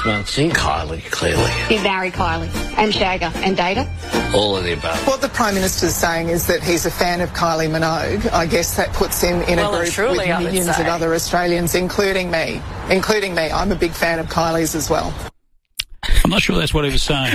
6 months in Kylie, clearly. He'd marry Kylie and shag her and date her. All of the above. What the Prime Minister's saying is that he's a fan of Kylie Minogue. I guess that puts him in a group with millions of other Australians, including me. I'm a big fan of Kylie's as well. I'm not sure that's what he was saying.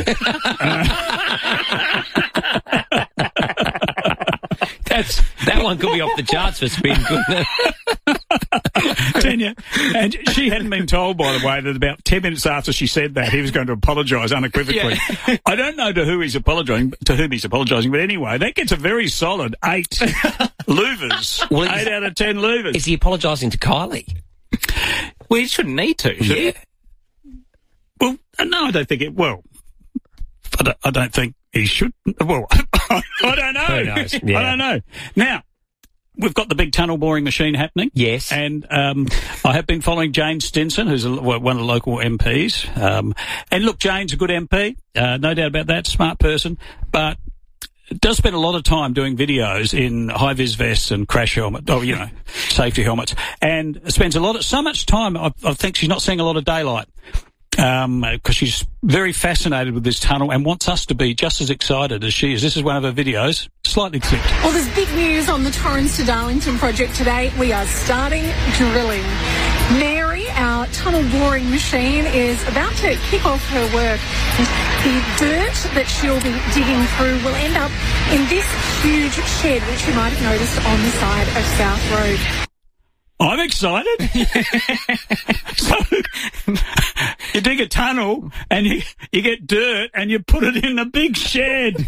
That one could be off the charts for spin, couldn't it? Tanya, and she hadn't been told, by the way, that about 10 minutes after she said that, he was going to apologise unequivocally. Yeah. I don't know to whom he's apologising, but anyway, that gets a very solid 8 louvers. Well, 8 out of 10 louvers. Is he apologising to Kylie? Well, he shouldn't need to, should he? Well, no, I don't think it... Well, I don't think he should... Well, I don't know. Who knows? Yeah. I don't know. Now, we've got the big tunnel boring machine happening. Yes. And I have been following Jane Stinson, who's one of the local MPs. And look, Jane's a good MP, no doubt about that, smart person, but does spend a lot of time doing videos in high-vis vests and crash helmet, safety helmets, and spends so much time, I think she's not seeing a lot of daylight. Because she's very fascinated with this tunnel and wants us to be just as excited as she is. This is one of her videos, slightly clipped. Well, there's big news on the Torrens to Darlington project today. We are starting drilling. Mary, our tunnel boring machine, is about to kick off her work. The dirt that she'll be digging through will end up in this huge shed, which you might have noticed on the side of South Road. I'm excited. So, you dig a tunnel and you get dirt and you put it in a big shed.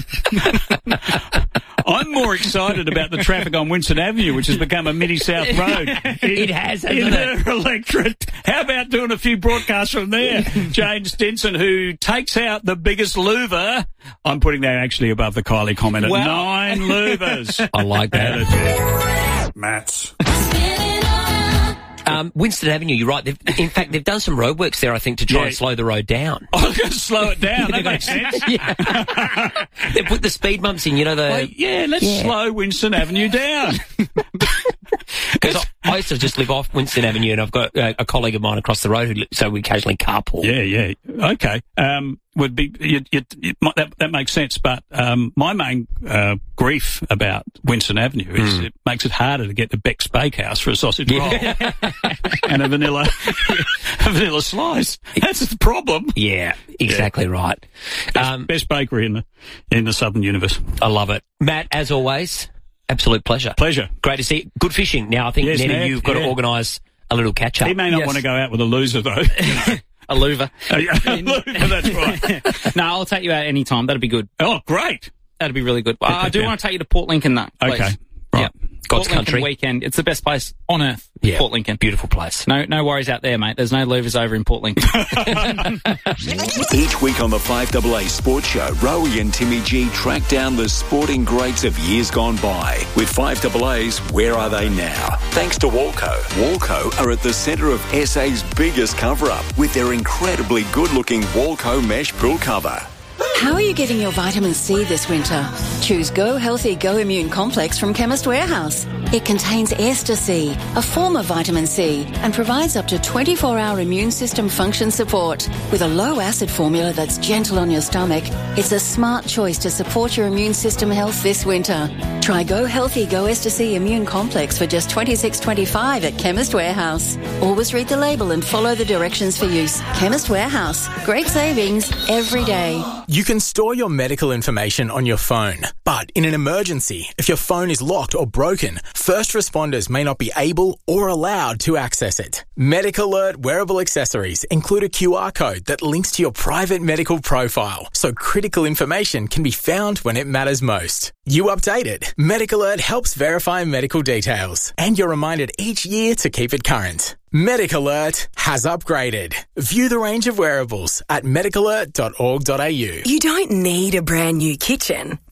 I'm more excited about the traffic on Winston Avenue, which has become a mini South Road. It has, hasn't in it? her electorate. How about doing a few broadcasts from there? Jane Stinson, who takes out the biggest louver. I'm putting that actually above the Kylie comment at 9 louvers. I like that. Mats. Winston Avenue, you're right. In fact, they've done some roadworks there, I think, to try and slow the road down. Oh, going to slow it down. That makes sense. They put the speed bumps in, let's slow Winston Avenue down. Because I used to just live off Winston Avenue, and I've got a colleague of mine across the road, so we occasionally carpool. Yeah. Okay. Would be that makes sense, but my main grief about Winston Avenue is it makes it harder to get to Beck's Bakehouse for a sausage roll and a vanilla slice. That's the problem. Yeah, exactly right. Best bakery in the southern universe. I love it, Matt. As always, absolute pleasure. Great to see you. Good fishing. Now I think Ned, you've got to organise a little catch up. He may not want to go out with a loser though. A louver. A louver, that's right. No, I'll take you out any time. That'd be good. Oh, great. That'd be really good. I do want to take you to Port Lincoln, though. Please. Okay. Right. Yeah. God's Port Lincoln country. weekend. It's the best place on earth. Yeah. Port Lincoln. Beautiful place. No worries out there, mate. There's no louvers over in Port Lincoln. Each week on the 5AA Sports Show, Rowie and Timmy G track down the sporting greats of years gone by. With 5AA's Where Are They Now? Thanks to Walco. Walco are at the centre of SA's biggest cover-up with their incredibly good-looking Walco mesh pool cover. How are you getting your vitamin C this winter? Choose Go Healthy Go Immune Complex from Chemist Warehouse. It contains Ester C, a form of vitamin C, and provides up to 24-hour immune system function support. With a low-acid formula that's gentle on your stomach, it's a smart choice to support your immune system health this winter. Try Go Healthy Go Ester C Immune Complex for just $26.25 at Chemist Warehouse. Always read the label and follow the directions for use. Chemist Warehouse. Great savings every day. You can store your medical information on your phone, but in an emergency, if your phone is locked or broken, first responders may not be able or allowed to access it. Medic Alert wearable accessories include a QR code that links to your private medical profile, so critical information can be found when it matters most. You update it. Medic Alert helps verify medical details, and you're reminded each year to keep it current. Medic Alert has upgraded. View the range of wearables at medicalert.org.au. You don't need a brand new kitchen to feel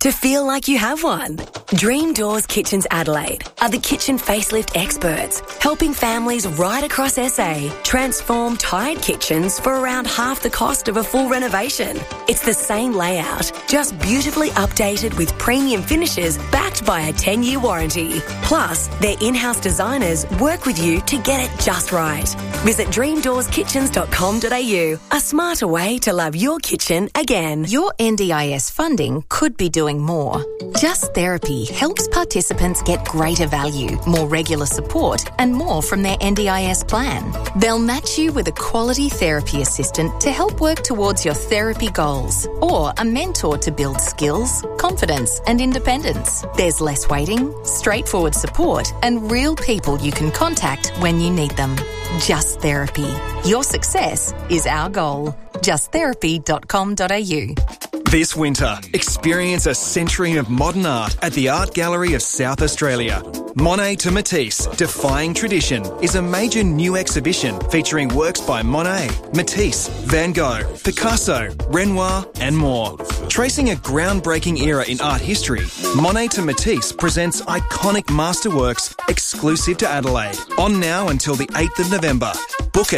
feel like you have one. Dream Doors Kitchens Adelaide are the kitchen facelift experts, helping families right across SA transform tired kitchens for around half the cost of a full renovation. It's the same layout, just beautifully updated with premium finishes backed by a 10-year warranty. Plus, their in-house designers work with you to get it just right. Visit dreamdoorskitchens.com.au, a smarter way to love your kitchen again. Your NDIS funding could be doing more. Just Therapy helps participants get greater value, more regular support, and more from their NDIS plan. They'll match you with a quality therapy assistant to help work towards your therapy goals, or a mentor to build skills, confidence, and independence. There's less waiting, straightforward support, and real people you can contact when you need them. Just Therapy. Your success is our goal. justtherapy.com.au. This winter, experience a century of modern art at the Art Gallery of South Australia. Monet to Matisse, Defying Tradition is a major new exhibition featuring works by Monet, Matisse, Van Gogh, Picasso, Renoir and more. Tracing a groundbreaking era in art history, Monet to Matisse presents iconic masterworks exclusive to Adelaide. On now until the 8th of November. Book at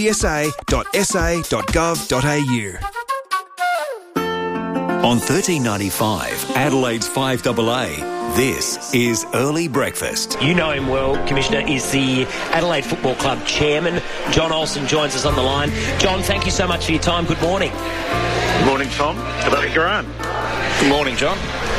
agsa.sa.gov.au. On 1395, Adelaide's 5AA, this is Early Breakfast. You know him well, Commissioner, is the Adelaide Football Club Chairman. John Olsen joins us on the line. John, thank you so much for your time. Good morning. Good morning, Tom. Hello, Garan. Good morning, John.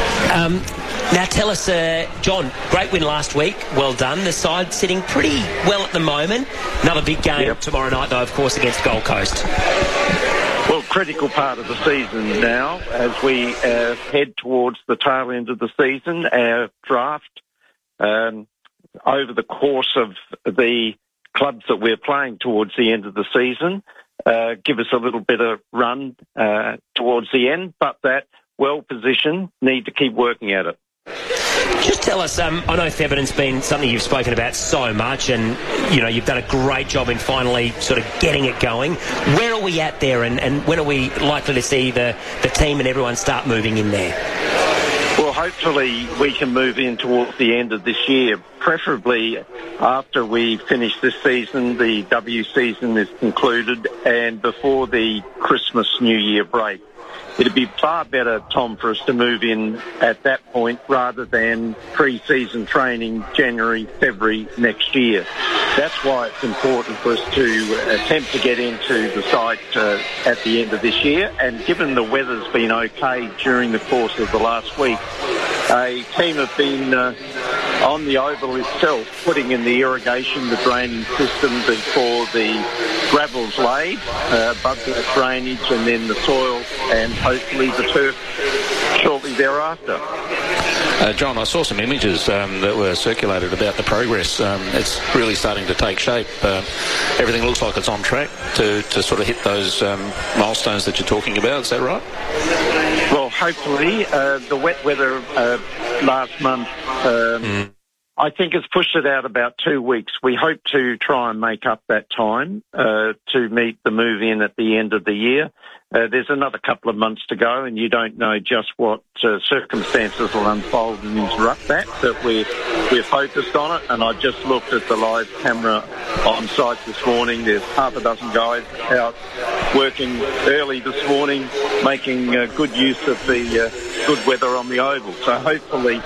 Now tell us, John, great win last week. Well done. The side sitting pretty well at the moment. Another big game tomorrow night, though, of course, against Gold Coast. Well, critical part of the season now as we head towards the tail end of the season. Our draft over the course of the clubs that we're playing towards the end of the season give us a little bit of run towards the end, but that well-positioned, need to keep working at it. Just tell us, I know Thevenard's been something you've spoken about so much, and you know you've done a great job in finally sort of getting it going. Where are we at there, and when are we likely to see the team and everyone start moving in there? Well, hopefully we can move in towards the end of this year, preferably after we finish this season, the W season is concluded, and before the Christmas-New Year break. It'd be far better, Tom, for us to move in at that point rather than pre-season training January, February next year. That's why it's important for us to attempt to get into the site at the end of this year. And given the weather's been okay during the course of the last week, a team have been on the oval itself, putting in the irrigation, the draining system before the gravel's laid, above the drainage, and then the soil and hopefully the turf shortly thereafter. John, I saw some images that were circulated about the progress. It's really starting to take shape. Everything looks like it's on track to sort of hit those milestones that you're talking about. Is that right? Well, hopefully. The wet weather last month, I think has pushed it out about 2 weeks. We hope to try and make up that time to meet the move-in at the end of the year. There's another couple of months to go, and you don't know just what circumstances will unfold and interrupt that, but we're focused on it. And I just looked at the live camera on site this morning. There's half a dozen guys out working early this morning, making good use of the good weather on the oval. So hopefully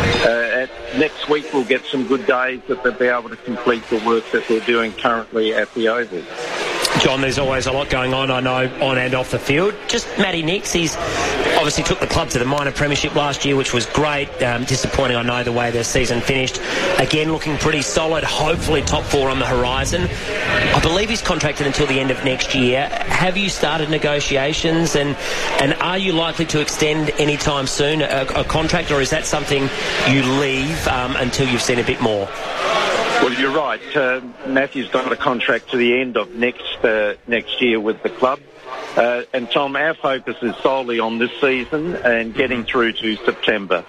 next week we'll get some good days that they'll be able to complete the work that they're doing currently at the oval. John, there's always a lot going on, I know, on and off the field. Just Matty Nicks, he's obviously took the club to the minor premiership last year, which was great. Disappointing, I know, the way their season finished. Again, looking pretty solid, hopefully top four on the horizon. I believe he's contracted until the end of next year. Have you started negotiations, and are you likely to extend any time soon a contract, or is that something you leave until you've seen a bit more? Well, you're right. Matthew's got a contract to the end of next year with the club. And, Tom, our focus is solely on this season and getting through to September.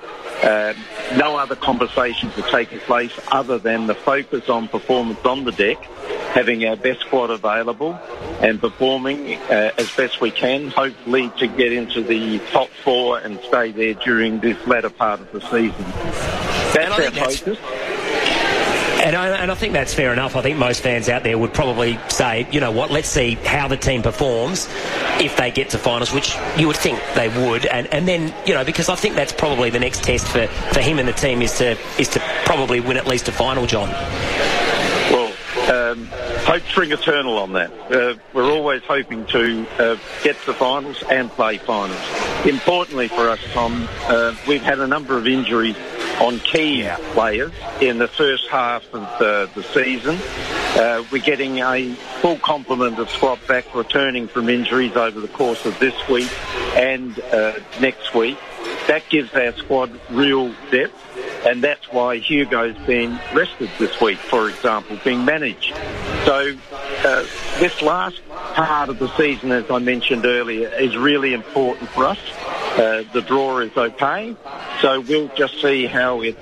No other conversations are taking place other than the focus on performance on the deck having our best squad available and performing as best we can, hopefully to get into the top 4 and stay there during this latter part of the season. That's our focus. And I think that's fair enough. I think most fans out there would probably say, you know what, let's see how the team performs if they get to finals, which you would think they would. And then, you know, because I think that's probably the next test for him and the team is to probably win at least a final, John. Well, hope spring eternal on that. We're always hoping to get to finals and play finals. Importantly for us, Tom, we've had a number of injuries on key players in the first half of the season. We're getting a full complement of squad back returning from injuries over the course of this week and next week. That gives our squad real depth, and that's why Hugo's been rested this week, for example, being managed. So this last part of the season, as I mentioned earlier, is really important for us. The draw is okay, so we'll just see how it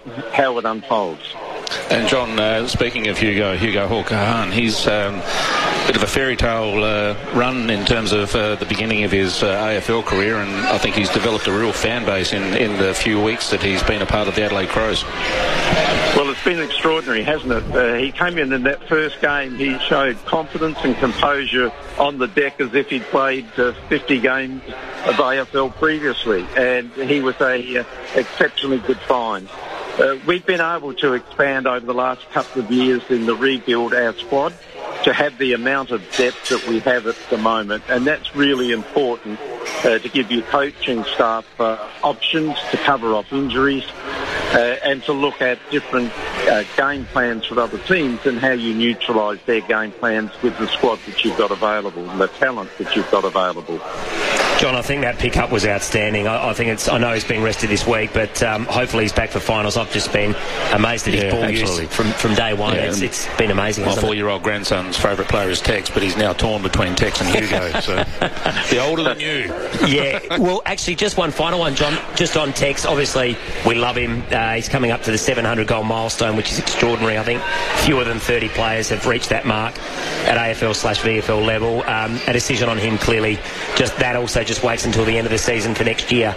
unfolds. And John, speaking of Hugo Hawker Hahn, he's a bit of a fairy tale run in terms of the beginning of his AFL career, and I think he's developed a real fan base in the few weeks that he's been a part of the Adelaide Crows. Well, it's been extraordinary, hasn't it? He came in that first game, he showed confidence and composure on the deck as if he'd played 50 games of AFL previously, and he was a exceptionally good find. We've been able to expand over the last couple of years in the rebuild our squad to have the amount of depth that we have at the moment, and that's really important to give your coaching staff options to cover off injuries and to look at different game plans for other teams and how you neutralise their game plans with the squad that you've got available and the talent that you've got available. John, I think that pickup was outstanding. I know he's been rested this week, but hopefully he's back for finals. I've just been amazed at his ball use from day one. Yeah, it's been amazing. My 4-year-old grandson's favourite player is Tex, but he's now torn between Tex and Hugo. So the older than you. Yeah. Well, actually, just one final one, John. Just on Tex, obviously we love him. He's coming up to the 700-goal milestone, which is extraordinary. I think fewer than 30 players have reached that mark at AFL/VFL level. A decision on him clearly. That also just waits until the end of the season for next year.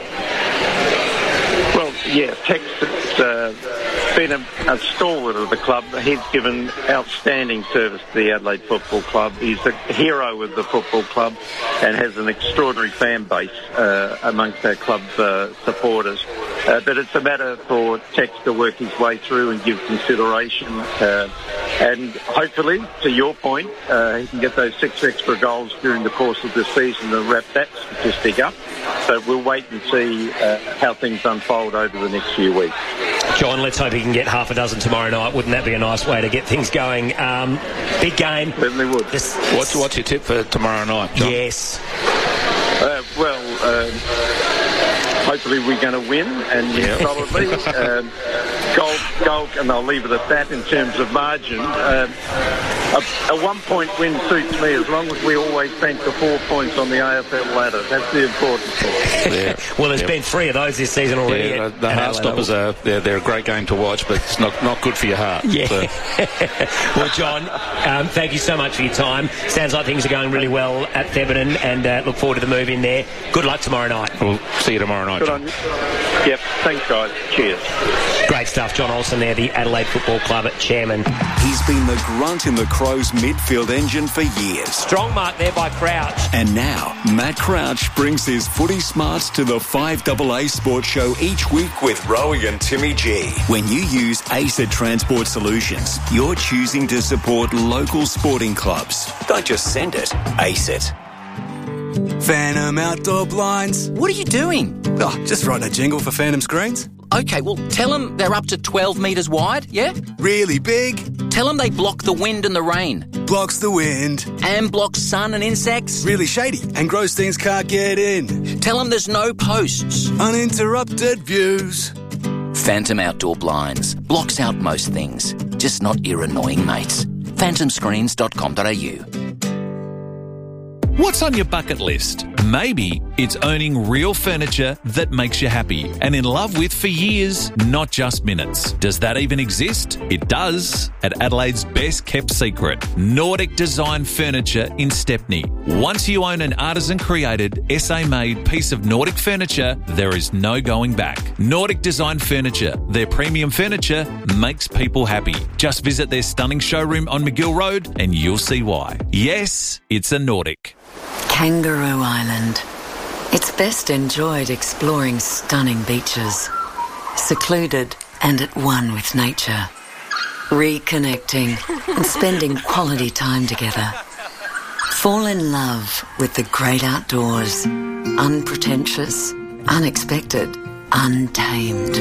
Well, yeah, Tex has been a stalwart of the club. He's given outstanding service to the Adelaide Football Club. He's a hero of the football club and has an extraordinary fan base amongst our club supporters. But it's a matter for Tex to work his way through and give consideration. And hopefully, to your point, he can get those 6 extra goals during the course of the season and wrap that statistic up. So we'll wait and see how things unfold over the next few weeks. John, let's hope he can get half a dozen tomorrow night. Wouldn't that be a nice way to get things going? Big game. Certainly would. What's your tip for tomorrow night, John? Yes. Hopefully we're going to win, and solidly. Goal, and I'll leave it at that in terms of margin. A 1-point win suits me as long as we always bank the 4 points on the AFL ladder. That's the important thing. Yeah. Well, there's been 3 of those this season already. Yeah, the Heartstoppers they're a great game to watch, but it's not good for your heart. Yeah. So. Well, John, thank you so much for your time. Sounds like things are going really well at Thebarton, and look forward to the move in there. Good luck tomorrow night. We'll see you tomorrow night. Good on you. Yep. Thanks, guys. Cheers. Great stuff. John Olsen there, the Adelaide Football Club chairman. He's been the grunt in the Crows midfield engine for years. Strong mark there by Crouch. And now, Matt Crouch brings his footy smarts to the 5AA Sports Show each week with Rowie and Timmy G. When you use ACET Transport Solutions, you're choosing to support local sporting clubs. Don't just send it, ACET. Phantom Outdoor Blinds. What are you doing? Oh, just writing a jingle for Phantom Screens. Okay, well, tell them they're up to 12 metres wide, yeah? Really big. Tell them they block the wind and the rain. Blocks the wind. And blocks sun and insects. Really shady, and gross things can't get in. Tell them there's no posts. Uninterrupted views. Phantom Outdoor Blinds. Blocks out most things, just not your annoying mates. phantomscreens.com.au. What's on your bucket list? Maybe It's owning real furniture that makes you happy and in love with for years, not just minutes. Does that even exist? It does at Adelaide's best kept secret, Nordic Design Furniture in Stepney. Once you own an artisan created, SA made piece of Nordic furniture, there is no going back. Nordic Design Furniture, their premium furniture makes people happy. Just visit their stunning showroom on McGill Road and you'll see why. Yes, it's a Nordic. Kangaroo Island. It's best enjoyed exploring stunning beaches, secluded and at one with nature, reconnecting and spending quality time together. Fall in love with the great outdoors, unpretentious, unexpected, untamed.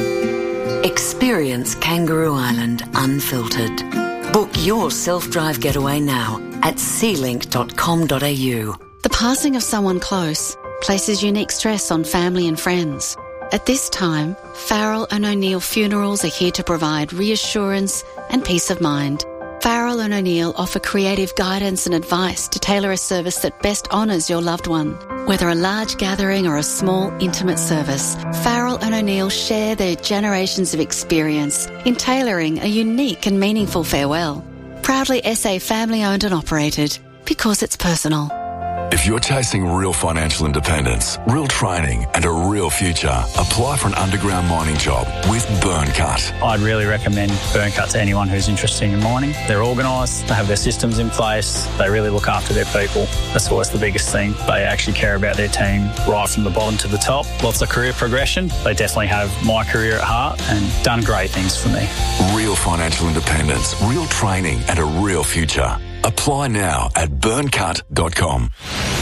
Experience Kangaroo Island unfiltered. Book your self-drive getaway now at sealink.com.au. The passing of someone close places unique stress on family and friends. At this time, Farrell & O'Neill Funerals are here to provide reassurance and peace of mind. Farrell & O'Neill offer creative guidance and advice to tailor a service that best honours your loved one. Whether a large gathering or a small, intimate service, Farrell & O'Neill share their generations of experience in tailoring a unique and meaningful farewell. Proudly SA family-owned and operated, because it's personal. If you're chasing real financial independence, real training and a real future, apply for an underground mining job with Burncut. I'd really recommend Burncut to anyone who's interested in mining. They're organised, they have their systems in place, they really look after their people. That's always the biggest thing. They actually care about their team right from the bottom to the top. Lots of career progression. They definitely have my career at heart and done great things for me. Real financial independence, real training and a real future. Apply now at burncut.com.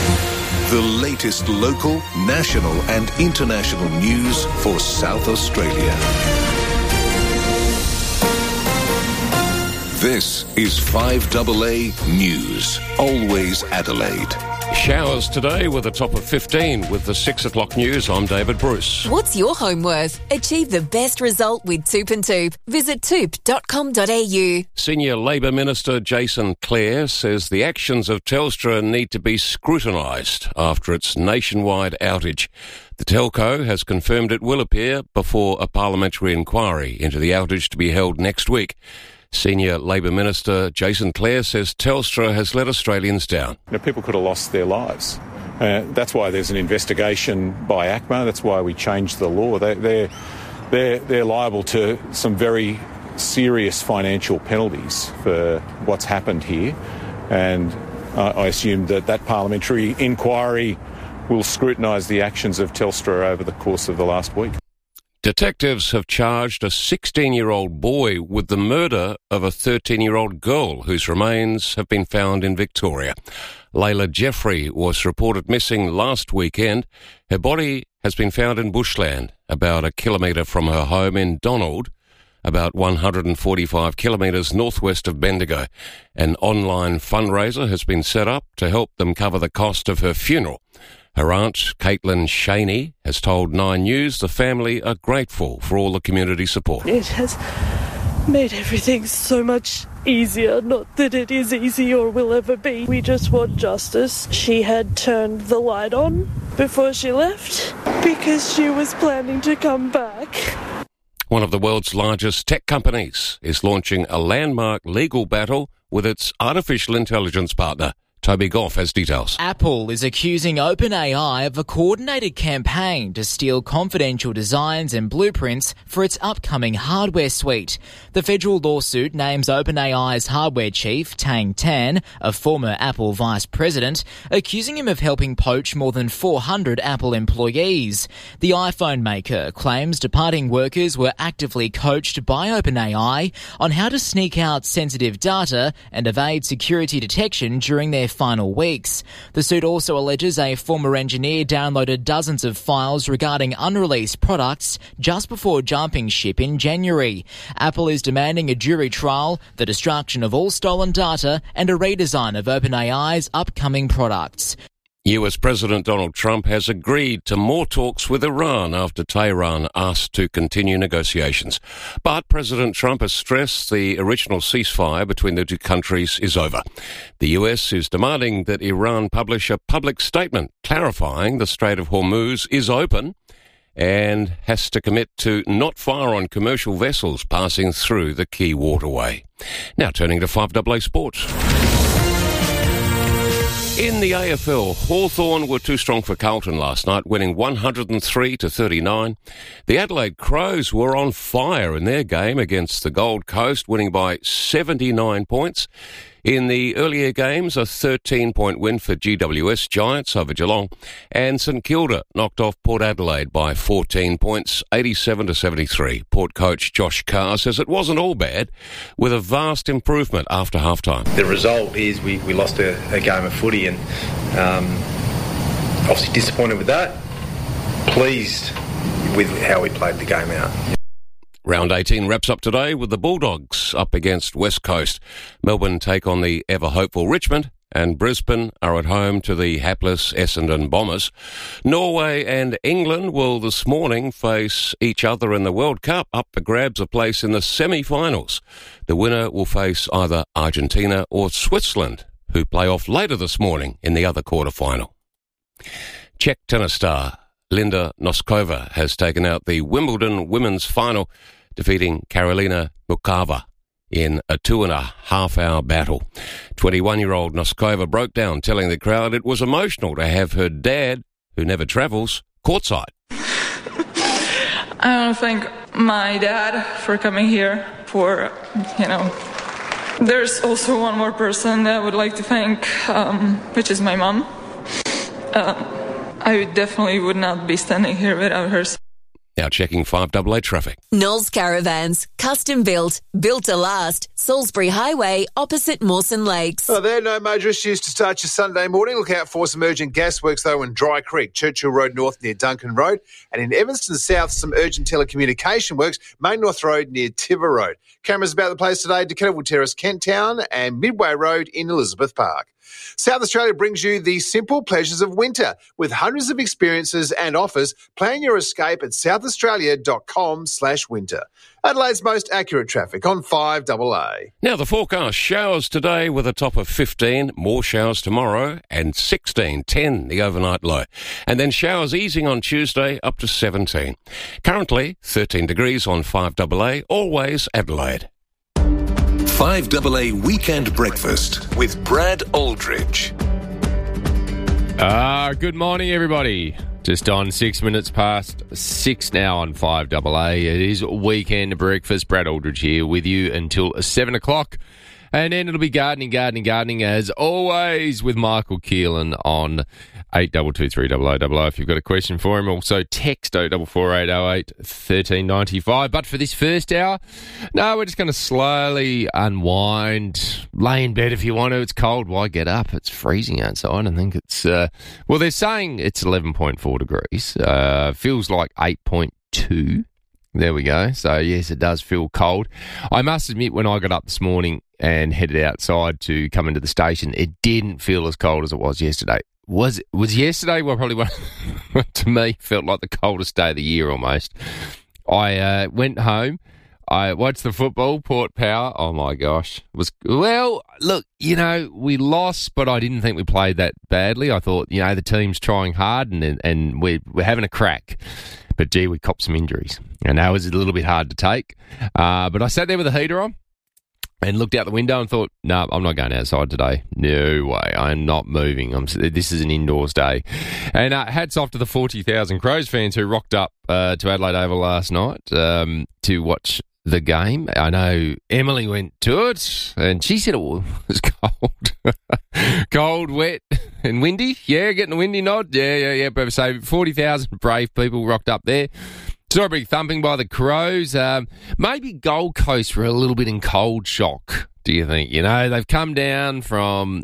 The latest local, national and international news for South Australia. This is 5AA News. Always Adelaide. Showers today with a top of 15. With the 6 o'clock news, I'm David Bruce. What's your home worth? Achieve the best result with Toop and Toop. Visit toop.com.au. Senior Labor Minister Jason Clare says the actions of Telstra need to be scrutinised after its nationwide outage. The telco has confirmed it will appear before a parliamentary inquiry into the outage to be held next week. Senior Labor Minister Jason Clare says Telstra has let Australians down. People could have lost their lives. That's why there's an investigation by ACMA. That's why we changed the law. They're liable to some very serious financial penalties for what's happened here. And I assume that parliamentary inquiry will scrutinise the actions of Telstra over the course of the last week. Detectives have charged a 16-year-old boy with the murder of a 13-year-old girl whose remains have been found in Victoria. Layla Jeffrey was reported missing last weekend. Her body has been found in bushland, about a kilometre from her home in Donald, about 145 kilometres northwest of Bendigo. An online fundraiser has been set up to help them cover the cost of her funeral. Her aunt, Caitlin Shaney, has told Nine News the family are grateful for all the community support. It has made everything so much easier. Not that it is easy or will ever be. We just want justice. She had turned the light on before she left because she was planning to come back. One of the world's largest tech companies is launching a landmark legal battle with its artificial intelligence partner. Toby Goff has details. Apple is accusing OpenAI of a coordinated campaign to steal confidential designs and blueprints for its upcoming hardware suite. The federal lawsuit names OpenAI's hardware chief, Tang Tan, a former Apple vice president, accusing him of helping poach more than 400 Apple employees. The iPhone maker claims departing workers were actively coached by OpenAI on how to sneak out sensitive data and evade security detection during their final weeks. The suit also alleges a former engineer downloaded dozens of files regarding unreleased products just before jumping ship in January. Apple is demanding a jury trial, the destruction of all stolen data, and a redesign of OpenAI's upcoming products. US President Donald Trump has agreed to more talks with Iran after Tehran asked to continue negotiations. But President Trump has stressed the original ceasefire between the two countries is over. The US is demanding that Iran publish a public statement clarifying the Strait of Hormuz is open and has to commit to not fire on commercial vessels passing through the key waterway. Now turning to 5AA Sports. In the AFL, Hawthorn were too strong for Carlton last night, winning 103-39. The Adelaide Crows were on fire in their game against the Gold Coast, winning by 79 points. In the earlier games, a 13-point win for GWS Giants over Geelong, and St Kilda knocked off Port Adelaide by 14 points, 87-73. Port coach Josh Carr says it wasn't all bad, with a vast improvement after halftime. The result is we lost a game of footy, and obviously disappointed with that. Pleased with how we played the game out. Round 18 wraps up today with the Bulldogs up against West Coast. Melbourne take on the ever-hopeful Richmond, and Brisbane are at home to the hapless Essendon Bombers. Norway and England will this morning face each other in the World Cup, up for grabs a place in the semi-finals. The winner will face either Argentina or Switzerland, who play off later this morning in the other quarter-final. Czech tennis star Linda Noskova has taken out the Wimbledon women's final, defeating Karolina Muchova in a 2.5-hour battle. 21-year-old Noskova broke down, telling the crowd it was emotional to have her dad, who never travels, courtside. I want to thank my dad for coming here, There's also one more person that I would like to thank, which is my mom. I definitely would not be standing here without her. Now checking 5AA traffic. Knowles Caravans, custom built to last. Salisbury Highway, opposite Mawson Lakes. Oh, there are no major issues to start your Sunday morning. Look out for some urgent gas works, though, in Dry Creek, Churchill Road North near Duncan Road. And in Evanston South, some urgent telecommunication works, Main North Road near Tiver Road. Cameras about the place today, Decathlon Terrace, Kent Town, and Midway Road in Elizabeth Park. South Australia brings you the simple pleasures of winter. With hundreds of experiences and offers, plan your escape at southaustralia.com/winter. Adelaide's most accurate traffic on 5AA. Now the forecast: showers today with a top of 15, more showers tomorrow, and 16, 10 the overnight low. And then showers easing on Tuesday up to 17. Currently 13 degrees on 5AA, always Adelaide. 5AA Weekend Breakfast with Brad Aldridge. Good morning, everybody. Just on 6 minutes past 6 now on 5AA. It is Weekend Breakfast. Brad Aldridge here with you until 7 o'clock. And then it'll be gardening as always with Michael Keelan on 82230000 if you've got a question for him. Also text 044808 1395. But for this first hour, no, we're just going to slowly unwind. Lay in bed if you want to. It's cold. Why get up? It's freezing outside. I think it's, well, they're saying it's 11.4 degrees. Feels like 8.2. There we go. So, yes, it does feel cold. I must admit, when I got up this morning and headed outside to come into the station, it didn't feel as cold as it was yesterday. Was yesterday, well, probably to me, felt like the coldest day of the year almost. I went home. I watched the football, Port Power. Oh, my gosh. Well, look, we lost, but I didn't think we played that badly. I thought, the team's trying hard and we're having a crack. But, gee, we copped some injuries. And that was a little bit hard to take. But I sat there with the heater on and looked out the window and thought, no, I'm not going outside today. No way. I'm not moving. This is an indoors day. And hats off to the 40,000 Crows fans who rocked up to Adelaide Oval last night to watch the game. I know Emily went to it and she said it was cold. Cold, wet and windy. Yeah, getting the windy nod. Yeah. But so 40,000 brave people rocked up there. Saw a big thumping by the Crows. Maybe Gold Coast were a little bit in cold shock, do you think? They've come down from,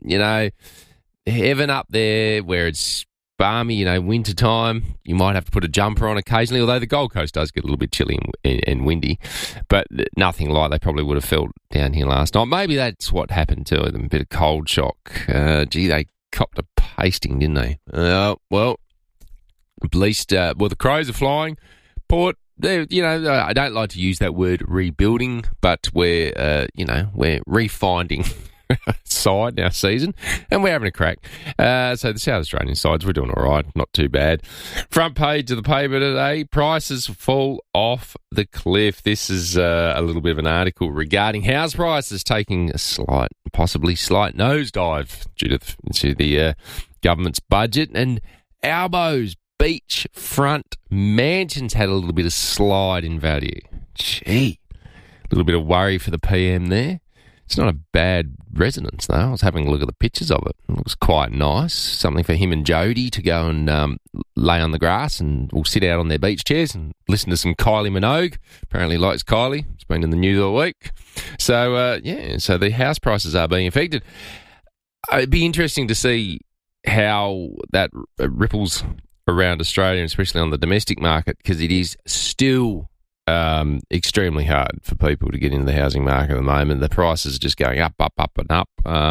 heaven up there where it's balmy, winter time. You might have to put a jumper on occasionally, although the Gold Coast does get a little bit chilly and windy. But nothing like they probably would have felt down here last night. Maybe that's what happened to them, a bit of cold shock. They copped a pasting, didn't they? Well, at least, the Crows are flying. Port, I don't like to use that word rebuilding, but we're refinding side our season, and we're having a crack. So the South Australian sides, we're doing all right, not too bad. Front page of the paper today, prices fall off the cliff. This is a little bit of an article regarding house prices taking a possibly slight nosedive due to the government's budget, and Albo's beachfront mansions had a little bit of slide in value. Gee, a little bit of worry for the PM there. It's not a bad residence, though. I was having a look at the pictures of it. It looks quite nice. Something for him and Jodie to go and lay on the grass and we'll sit out on their beach chairs and listen to some Kylie Minogue. Apparently likes Kylie. It's been in the news all week. So, so the house prices are being affected. It'd be interesting to see how that ripples around Australia, especially on the domestic market, because it is still extremely hard for people to get into the housing market at the moment. The prices are just going up, and up.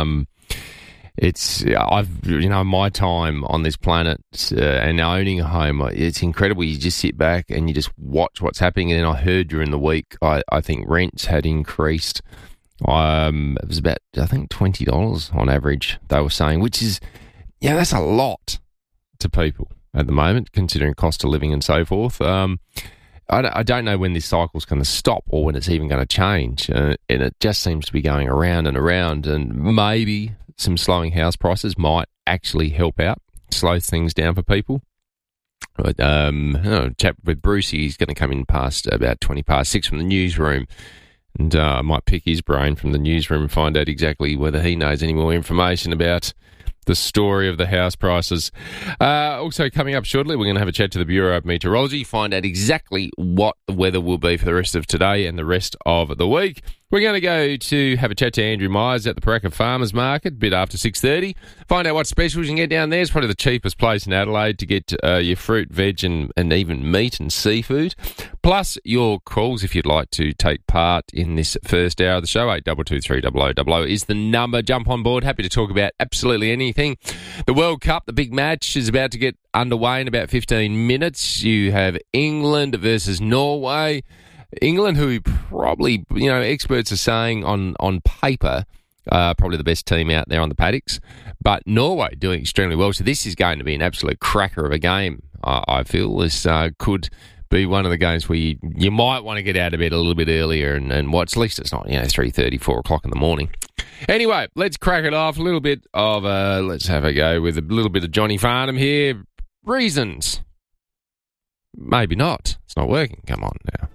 My time on this planet and owning a home, it's incredible. You just sit back and you just watch what's happening. And then I heard during the week, I think rents had increased. It was about, I think, $20 on average, they were saying, which is, that's a lot to people at the moment, considering cost of living and so forth. I don't know when this cycle's going to stop or when it's even going to change. And it just seems to be going around and around. And maybe some slowing house prices might actually help out, slow things down for people. But, chat with Brucey, he's going to come in past about 6:20 from the newsroom. And I might pick his brain from the newsroom and find out exactly whether he knows any more information about the story of the house prices. Also coming up shortly, we're going to have a chat to the Bureau of Meteorology, find out exactly what the weather will be for the rest of today and the rest of the week. We're going to go to have a chat to Andrew Myers at the Paraka Farmers Market, a bit after 6:30. Find out what specials you can get down there. It's probably the cheapest place in Adelaide to get your fruit, veg and even meat and seafood. Plus your calls if you'd like to take part in this first hour of the show. 8223 is the number. Jump on board. Happy to talk about absolutely anything. The World Cup, the big match, is about to get underway in about 15 minutes. You have England versus Norway. England, who probably, experts are saying on paper, probably the best team out there on the paddocks, but Norway doing extremely well. So this is going to be an absolute cracker of a game, I feel. This could be one of the games where you might want to get out of bed a little bit earlier and watch. At least it's not, 3:30, 4 o'clock in the morning. Anyway, let's crack it off. A little bit of, let's have a go with a little bit of Johnny Farnham here. Reasons. Maybe not. It's not working. Come on now.